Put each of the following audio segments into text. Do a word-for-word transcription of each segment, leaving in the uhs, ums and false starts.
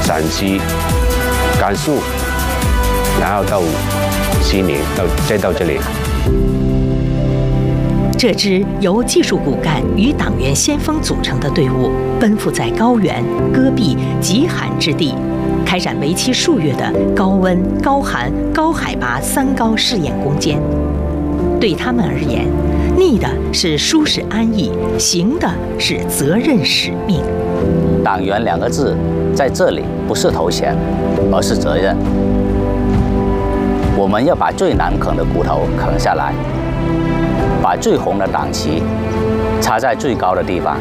陕西、甘肃，然后到西宁，到再到这里。 这支由技术骨干与党员先锋组成的队伍，奔赴在高原、戈壁、极寒之地，开展为期数月的高温、高寒、高海拔三高试验攻坚。对他们而言，逆的是舒适安逸，行的是责任使命。 党员两个字在这里不是头衔，而是责任。我们要把最难啃的骨头啃下来，把最红的党旗插在最高的地方。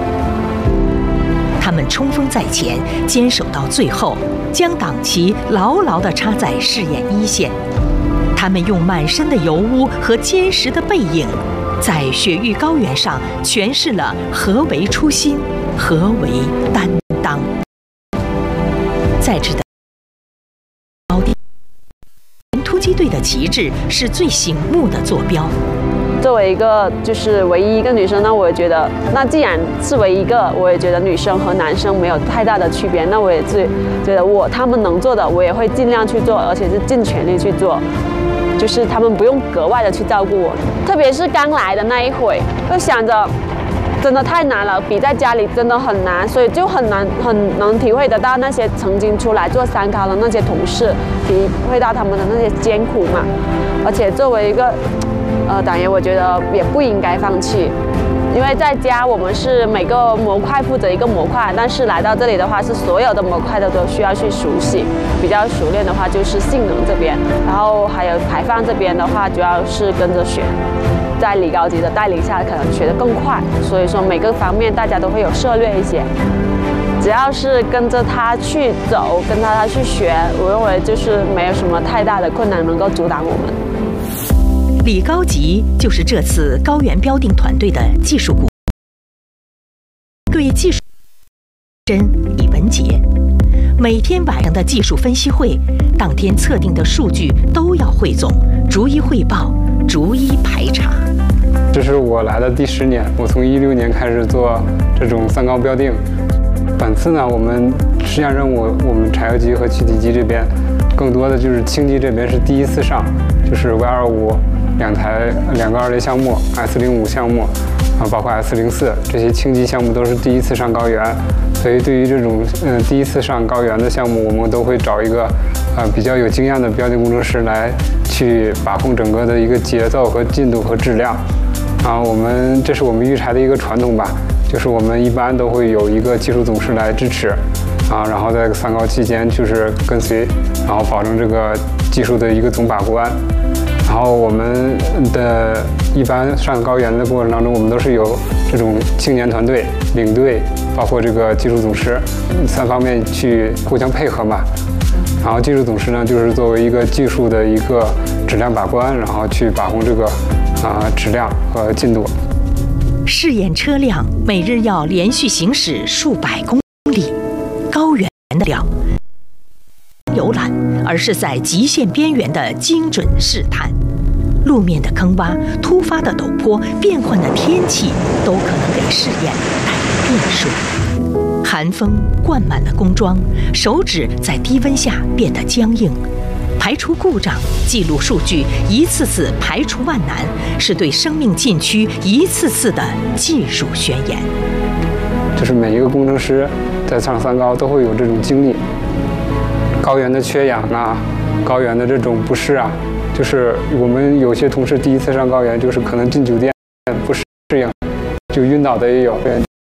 他们冲锋在前，坚守到最后，将党旗牢牢地插在试验一线。他们用满身的油污和坚实的背影，在雪域高原上诠释了何为初心，何为担当。在这的高地，突击队的旗帜是最醒目的坐标。 作为一个就是唯一一个女生，那我也觉得，那既然是唯一一个，我也觉得女生和男生没有太大的区别。那我也是觉得我他们能做的，我也会尽量去做，而且是尽全力去做。就是他们不用格外的去照顾我，特别是刚来的那一会，就想着真的太难了，比在家里真的很难，所以就很难很能体会得到那些曾经出来做三高的那些同事，体会到他们的那些艰苦嘛。而且作为一个呃党员，我觉得也不应该放弃。因为在家我们是每个模块负责一个模块，但是来到这里的话，是所有的模块的都需要去熟悉。比较熟练的话就是性能这边，然后还有排放这边的话，主要是跟着学。在李高级的带领下，可能学得更快，所以说每个方面大家都会有涉略一些。只要是跟着他去走，跟着他去学，我认为就是没有什么太大的困难能够阻挡我们。 李高级就是这次高原标定团队的技术骨，对技术真李文杰，每天晚上的技术分析会，当天测定的数据都要汇总，逐一汇报，逐一排查。 这是我来的第十年，我从一六年开始做这种三高标定。本次呢，我们实验任务，我们柴油机和气体机这边，更多的就是氢机这边是第一次上，就是 V 二十五。两台两个二类项目 ，S 零五项目，啊，包括 S 零四这些氢机项目都是第一次上高原，所以对于这种嗯、呃、第一次上高原的项目，我们都会找一个呃比较有经验的标定工程师来去把控整个的一个节奏和进度和质量。啊，我们这是我们育柴的一个传统吧，就是我们一般都会有一个技术总师来支持，啊，然后在三高期间就是跟随，然后保证这个技术的一个总把关。然后我们的一般上高原的过程当中，我们都是有这种青年团队、领队，包括这个技术总师三方面去互相配合嘛。然后技术总师呢，就是作为一个技术的一个质量把关，然后去把控这个啊、呃、质量和进度。 试验车辆每日要连续行驶数百公里，高原的料游览，而是在极限边缘的精准试探。路面的坑洼、突发的陡坡、变换的天气，都可能给试验带来变数。寒风灌满了工装，手指在低温下变得僵硬。排除故障，记录数据，一次次排除万难，是对生命禁区一次次的技术宣言。 就是每一个工程师在上三高都会有这种经历，高原的缺氧啊，高原的这种不适啊。就是我们有些同事第一次上高原，就是可能进酒店不适应，就晕倒的也有，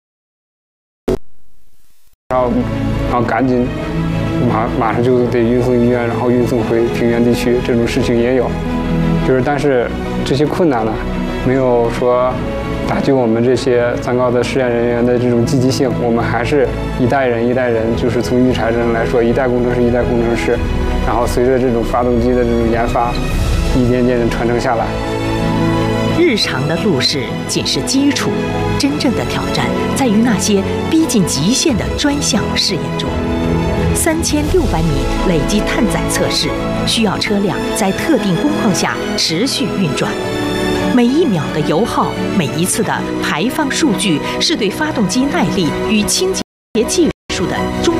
然后然后赶紧马马上就得运送医院，然后运送回平原地区，这种事情也有。就是但是这些困难呢，没有说打击我们这些三高的试验人员的这种积极性，我们还是一代人一代人，就是从育柴人来说，一代工程师一代工程师，然后随着这种发动机的这种研发，一点点的传承下来。 日常的路试仅是基础，真正的挑战在于那些逼近极限的专项试验中。三千六百米累积碳载测试，需要车辆在特定工况下持续运转。每一秒的油耗，每一次的排放数据，是对发动机耐力与清洁技术的终